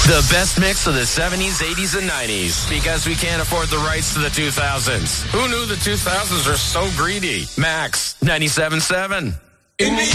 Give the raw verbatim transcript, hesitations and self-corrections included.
The best mix of the seventies, eighties, and nineties. Because we can't afford the rights to the two thousands. Who knew the two thousands are so greedy? Max ninety-seven point seven. In the